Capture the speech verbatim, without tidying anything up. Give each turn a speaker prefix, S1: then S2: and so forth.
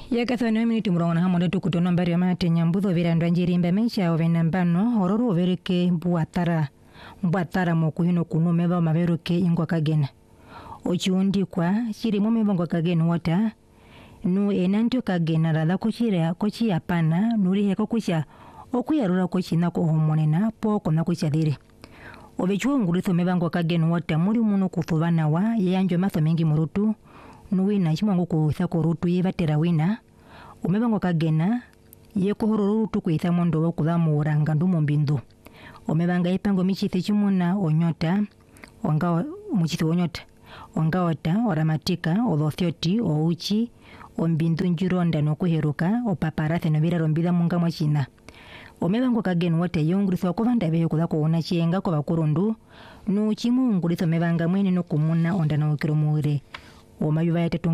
S1: Yakathana miniti murongona hamonde tukutono mbari ya mate nyambuzo virandwa njirimbe meisha ovena mbano hororo overeke mbuatara mbuatara mokuhino kunu meba maveruke ingwa kagena ochiundi kwa chiri mume bangwa kagena wata nu enantyo kagena rada kuchira kochi apana nuri heko kucha okuyarura kochina ko homonena poko na kuchadire obechuo ngulitho mebangwa kagena wata muri muno kuthubana wa yanjwe matho mengi murutu nuwina chimongo kuitha korutu yevatera wina omebangwa kagena yekohororo tukuitha mondo wokuthamura ngandu mombindu omebanga ipango michithe chimuna onyota onga muchithe onyota onga ota oramatika odothioti ouchi ombindu njironda nokuheruka opaparathe novira rombida munga mwachina omebangwa kagena wote yongulitho kovanda behe kutha kuona chienga kwa bakurundu no chimu ngulitho mebanga mwene nokumuna onda na ukiromure omayuva ya